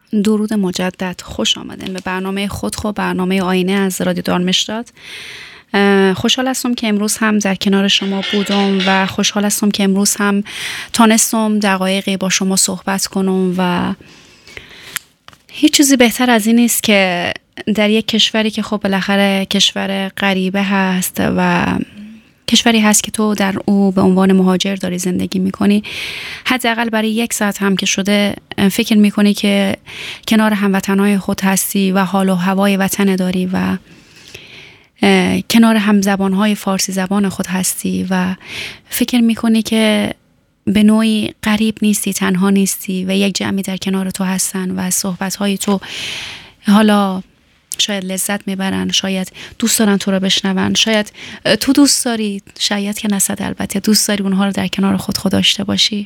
درود مجدد. خوش آمدین به برنامه خودخو، برنامه آینه از رادیو دارمشتات. خوشحال هستم که امروز هم در کنار شما بودم و خوشحال هستم که امروز هم تانستم دقایقی با شما صحبت کنم و هیچ چیزی بهتر از این نیست که در یک کشوری که خب بالاخره کشور غریبه هست و کشوری هست که تو در او به عنوان مهاجر داری زندگی میکنی، حداقل برای 1 ساعت هم که شده فکر میکنی که کنار هموطنهای خود هستی و حال و هوای وطن داری و کنار هم زبانهای فارسی زبان خود هستی و فکر میکنی که به نوعی غریب نیستی، تنها نیستی و یک جمعی در کنار تو هستن و صحبتهای تو حالا شاید لذت میبرن، شاید دوست دارن تو رو بشنون، شاید تو دوست داری، شاید که نصد البته دوست داری اونها رو در کنار خود داشته باشی.